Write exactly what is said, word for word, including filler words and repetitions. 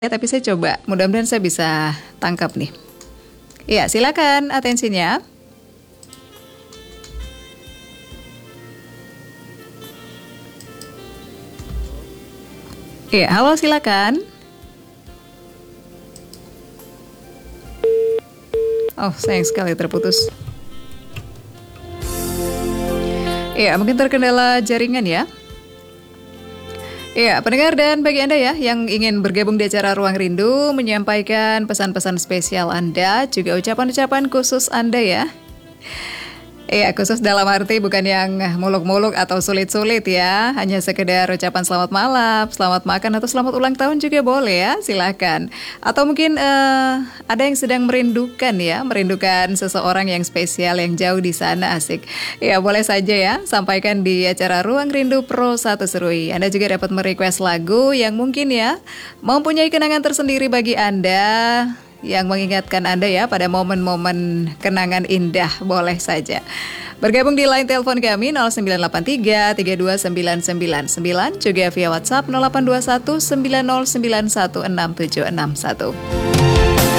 Ya, tapi saya coba, mudah-mudahan saya bisa tangkap nih. Iya, silakan atensinya. Iya, halo silakan. Oh, sayang sekali terputus. Iya, mungkin terkendala jaringan ya. Iya, pendengar dan bagi Anda ya yang ingin bergabung di acara Ruang Rindu, menyampaikan pesan-pesan spesial Anda, juga ucapan-ucapan khusus Anda ya. Iya, khusus dalam arti bukan yang muluk-muluk atau sulit-sulit ya. Hanya sekedar ucapan selamat malam, selamat makan, atau selamat ulang tahun juga boleh ya, silakan. Atau mungkin uh, ada yang sedang merindukan ya, merindukan seseorang yang spesial yang jauh di sana, asik. Ya, boleh saja ya, sampaikan di acara Ruang Rindu Pro satu Serui. Anda juga dapat merequest lagu yang mungkin ya, mempunyai kenangan tersendiri bagi Anda, yang mengingatkan Anda ya pada momen-momen kenangan indah, boleh saja. Bergabung di line telepon kami nol sembilan delapan tiga tiga dua sembilan sembilan sembilan, juga via WhatsApp nol delapan dua satu sembilan nol sembilan satu enam tujuh enam satu.